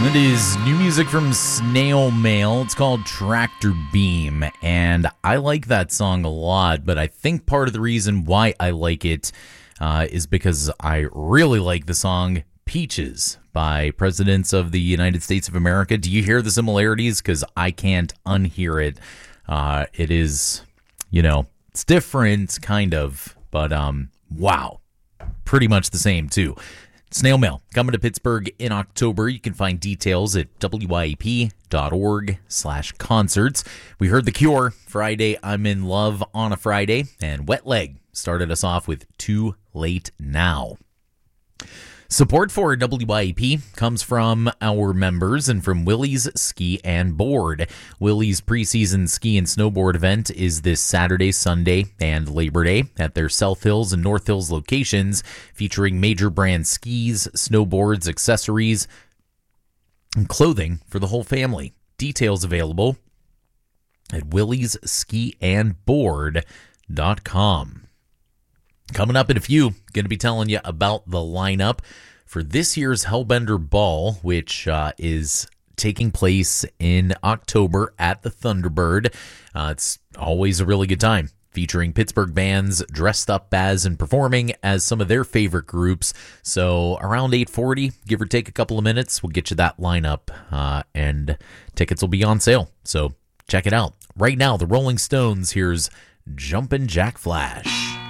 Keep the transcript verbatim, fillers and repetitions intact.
It is new music from Snail Mail. It's called Tractor Beam, and I like that song a lot, but I think part of the reason why I like it uh, is because I really like the song Peaches by Presidents of the United States of America. Do you hear the similarities? Because I can't unhear it. Uh, it is, you know, it's different, kind of, but um, wow, pretty much the same, too. Snail Mail, coming to Pittsburgh in October. You can find details at W I A P dot org slash concerts. We heard The Cure, Friday, I'm in Love on a Friday, and Wet Leg started us off with Too Late Now. Support for W I A P comes from our members and from Willie's Ski and Board. Willie's preseason ski and snowboard event is this Saturday, Sunday, and Labor Day at their South Hills and North Hills locations, featuring major brand skis, snowboards, accessories, and clothing for the whole family. Details available at willies ski and board dot com. Coming up in a few, going to be telling you about the lineup for this year's Hellbender Ball, which uh, is taking place in October at the Thunderbird. Uh, it's always a really good time, featuring Pittsburgh bands dressed up as and performing as some of their favorite groups. So around eight forty, give or take a couple of minutes, we'll get you that lineup, uh, and tickets will be on sale. So check it out. Right now, the Rolling Stones, here's Jumpin' Jack Flash.